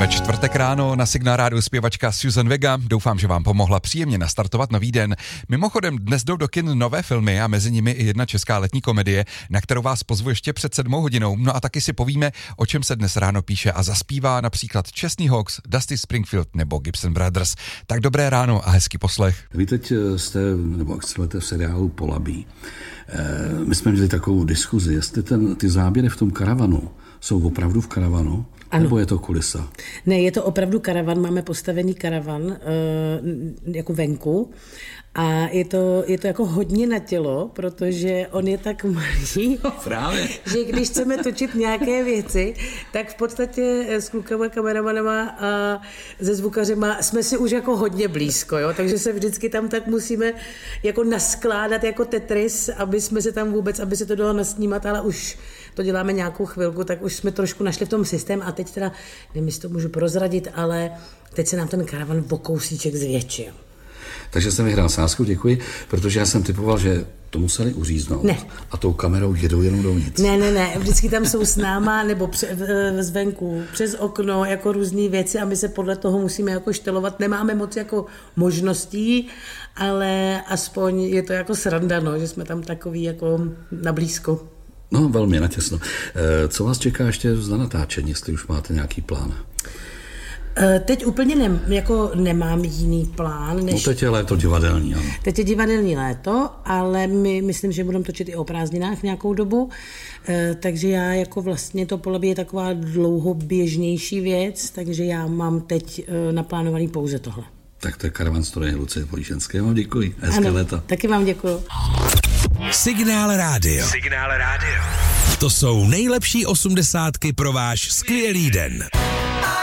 Ve čtvrtek ráno na Signál Rádiu zpěvačka Suzanne Vega. Doufám, že vám pomohla příjemně nastartovat nový den. Mimochodem, dnes jdou do kin nové filmy a mezi nimi i jedna česká letní komedie, na kterou vás pozvu ještě před 7 hodinou. No a taky si povíme, o čem se dnes ráno píše a zaspívá například Chesney Hawkes, Dusty Springfield nebo Gibson Brothers. Tak dobré ráno a hezký poslech. Vy teď jste, nebo akcelujete v seriálu Polabí. My jsme měli takovou diskuzi, jestli ty záběry v tom karavanu jsou opravdu v karavanu, ano. Nebo je to kulisa? Ne, je to opravdu karavan, máme postavený karavan jako venku a je to jako hodně na tělo, protože on je tak malý, právě. Že když chceme točit nějaké věci, tak v podstatě s klukama, kameramanama a se zvukařema jsme si už jako hodně blízko, jo? Takže se vždycky tam tak musíme jako naskládat jako Tetris, aby jsme se tam vůbec, aby se to dalo nasnímat, ale už to děláme nějakou chvilku, tak už jsme trošku našli v tom systém a teď teda, nevím, jestli to můžu prozradit, ale teď se nám ten karavan o kousíček zvětšil. Takže jsem vyhrál sázku, děkuji, protože já jsem typoval, že to museli uříznout. Ne. A tou kamerou jedou jenom dovnitř. Ne, vždycky tam jsou s náma, nebo zvenku, přes okno, jako různý věci a my se podle toho musíme jako štelovat. Nemáme moc jako možností, ale aspoň je to jako sranda, no, že jsme tam takový jako na blízko. No, velmi natěsno. Co vás čeká ještě na natáčení, jestli už máte nějaký plán? Teď úplně nemám jiný plán. No teď je léto divadelní, ano. Teď je divadelní léto, ale my myslím, že budeme točit i o prázdninách nějakou dobu, takže já jako vlastně to Polabí je taková dlouhoběžnější věc, takže já mám teď naplánovaný pouze tohle. Tak to je Karavan Story Lucie Políšenské. Vám děkuji. Hezké léto. Taky vám děkuji. Signál Rádio. Signál Rádio. To jsou nejlepší 80 pro váš skvělý den.